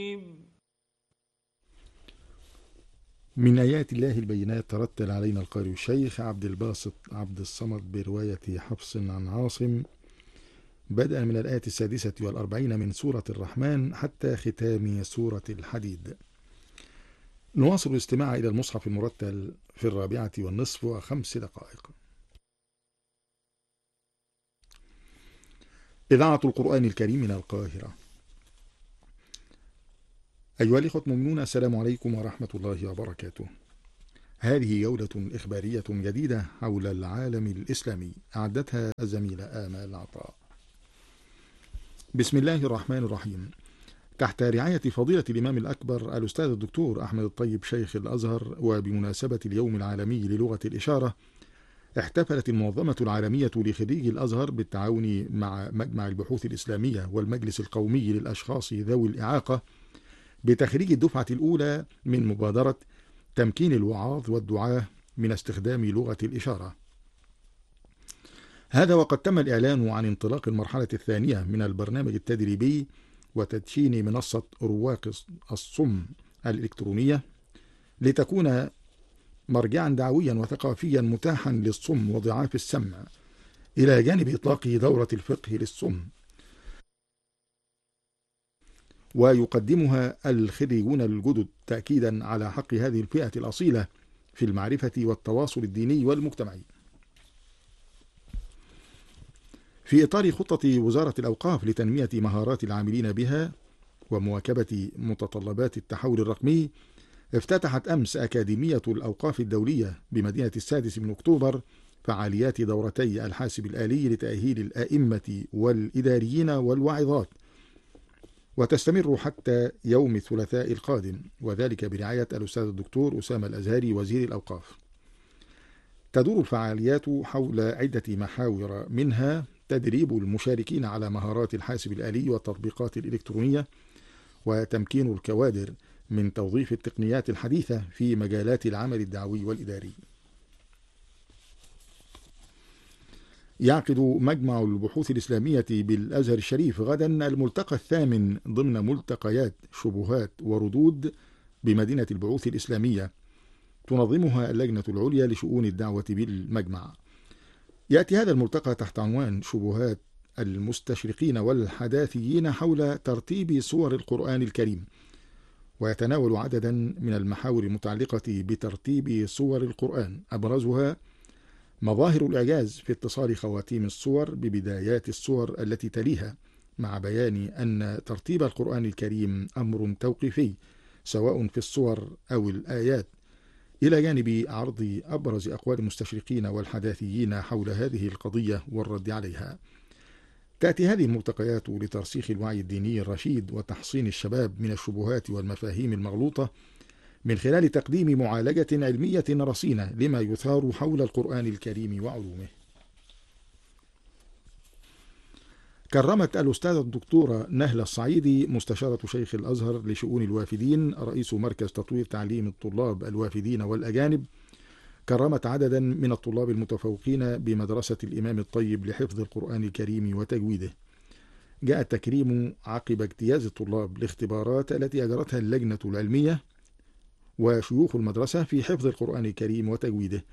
من آيات الله البينات ترتل علينا القارئ الشيخ عبد الباسط عبد الصمد برواية حفص عن عاصم بدءا من الآية 46 من سورة الرحمن حتى ختام سورة الحديد. نواصل الاستماع إلى المصحف المرتل في 4:05. إذاعة القرآن الكريم من القاهرة. أيها الإخوة المؤمنون، السلام عليكم ورحمة الله وبركاته. هذه جولة إخبارية جديدة حول العالم الإسلامي أعدتها الزميلة آمال عطاء. بسم الله الرحمن الرحيم. تحت رعاية فضيلة الإمام الأكبر الأستاذ الدكتور أحمد الطيب شيخ الأزهر، وبمناسبة اليوم العالمي للغة الإشارة، احتفلت المنظمة العالمية لخريجي الأزهر بالتعاون مع مجمع البحوث الإسلامية والمجلس القومي للأشخاص ذوي الإعاقة بتخريج الدفعة الأولى من مبادرة تمكين الوعاظ والدعاة من استخدام لغة الإشارة. هذا وقد تم الإعلان عن انطلاق المرحلة الثانية من البرنامج التدريبي وتدشين منصة رواق الصم الإلكترونية لتكون مرجعا دعويا وثقافيا متاحا للصم وضعاف السمع، إلى جانب إطلاق دورة الفقه للصم، ويقدمها الخريجون الجدد تأكيدا على حق هذه الفئة الأصيلة في المعرفة والتواصل الديني والمجتمعي. في إطار خطة وزارة الأوقاف لتنمية مهارات العاملين بها ومواكبة متطلبات التحول الرقمي، افتتحت أمس أكاديمية الأوقاف الدولية بمدينة 6 أكتوبر فعاليات دورتي الحاسب الآلي لتأهيل الآئمة والإداريين والواعظات، وتستمر حتى يوم الثلاثاء القادم، وذلك برعاية الأستاذ الدكتور أسامة الأزهري وزير الأوقاف. تدور الفعاليات حول عدة محاور، منها تدريب المشاركين على مهارات الحاسب الآلي والتطبيقات الإلكترونية، وتمكين الكوادر من توظيف التقنيات الحديثة في مجالات العمل الدعوي والإداري. يعقد مجمع البحوث الإسلامية بالأزهر الشريف غدا الملتقى الثامن ضمن ملتقيات شبهات وردود بمدينة البعوث الإسلامية، تنظمها اللجنة العليا لشؤون الدعوة بالمجمع. يأتي هذا الملتقى تحت عنوان شبهات المستشرقين والحداثيين حول ترتيب سور القرآن الكريم، ويتناول عددا من المحاور المتعلقة بترتيب سور القرآن، أبرزها مظاهر الإعجاز في اتصال خواتيم السور ببدايات السور التي تليها، مع بيان أن ترتيب القرآن الكريم أمر توقيفي سواء في السور أو الآيات، إلى جانب عرض أبرز أقوال المستشرقين والحداثيين حول هذه القضية والرد عليها. تأتي هذه الملتقيات لترسيخ الوعي الديني الرشيد وتحصين الشباب من الشبهات والمفاهيم المغلوطة، من خلال تقديم معالجة علمية رصينة لما يثار حول القرآن الكريم وعلومه. كرمت الأستاذة الدكتورة نهلة الصعيدي مستشارة شيخ الأزهر لشؤون الوافدين رئيس مركز تطوير تعليم الطلاب الوافدين والأجانب، كرمت عددا من الطلاب المتفوقين بمدرسة الإمام الطيب لحفظ القرآن الكريم وتجويده. جاء التكريم عقب اجتياز الطلاب لاختبارات التي أجرتها اللجنة العلمية وشيوخ المدرسة في حفظ القرآن الكريم وتجويده،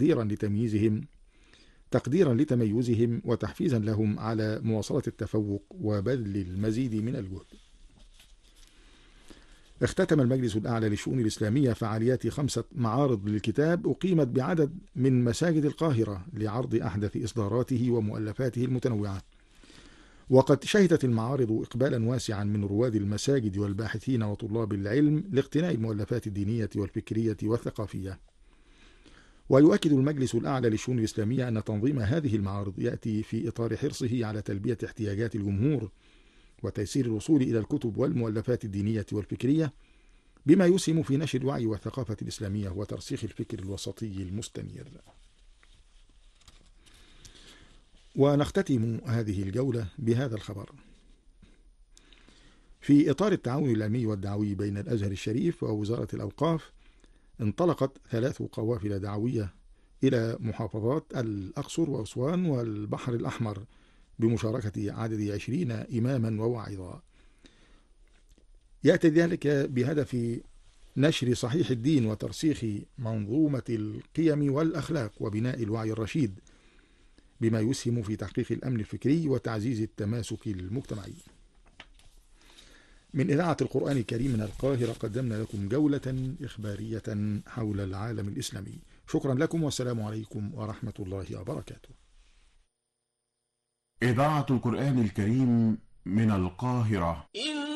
تقديرا لتميزهم وتحفيزا لهم على مواصلة التفوق وبذل المزيد من الجهد. اختتم المجلس الأعلى للشؤون الإسلامية فعاليات 5 معارض للكتاب أقيمت بعدد من مساجد القاهرة لعرض أحدث إصداراته ومؤلفاته المتنوعة، وقد شهدت المعارض إقبالا واسعا من رواد المساجد والباحثين وطلاب العلم لاقتناء المؤلفات الدينية والفكرية والثقافية. ويؤكد المجلس الأعلى للشؤون الإسلامية أن تنظيم هذه المعارض يأتي في إطار حرصه على تلبية احتياجات الجمهور وتيسير الوصول إلى الكتب والمؤلفات الدينية والفكرية، بما يسهم في نشر الوعي والثقافة الإسلامية وترسيخ الفكر الوسطي المستنير. ونختتم هذه الجولة بهذا الخبر. في إطار التعاون العلمي والدعوي بين الأزهر الشريف ووزارة الأوقاف، انطلقت 3 قوافل دعوية إلى محافظات الأقصر وأسوان والبحر الأحمر بمشاركة عدد 20 إماما وواعظا. يأتي ذلك بهدف نشر صحيح الدين وترسيخ منظومة القيم والأخلاق وبناء الوعي الرشيد، بما يسهم في تحقيق الأمن الفكري وتعزيز التماسك المجتمعي. من إذاعة القرآن الكريم من القاهرة قدمنا لكم جولة إخبارية حول العالم الإسلامي. شكرا لكم والسلام عليكم ورحمة الله وبركاته. إذاعة القرآن الكريم من القاهرة.